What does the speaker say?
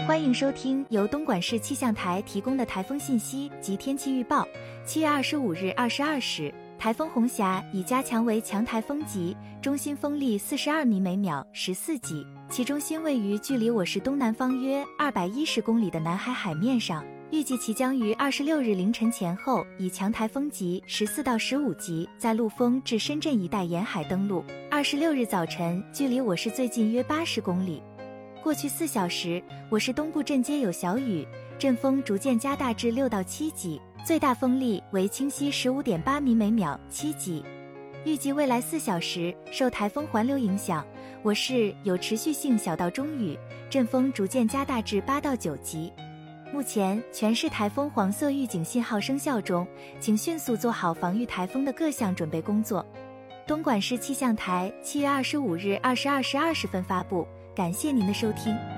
欢迎收听由东莞市气象台提供的台风信息及天气预报。7月25日22时，台风红霞已加强为强台风级，中心风力42米每秒，14级，其中心位于距离我市东南方约210公里的南海海面上。预计其将于26日凌晨前后以强台风级14到15级在陆丰至深圳一带沿海登陆。26日早晨距离我市最近约80公里。过去4小时，我市东部阵街有小雨，阵风逐渐加大至6到7级，最大风力为清晰 15.8米每秒，7级。预计未来4小时，受台风环流影响，我市有持续性小到中雨，阵风逐渐加大至8到9级。目前全市台风黄色预警信号生效中，请迅速做好防御台风的各项准备工作。东莞市气象台7月25日22时20分发布，感谢您的收听。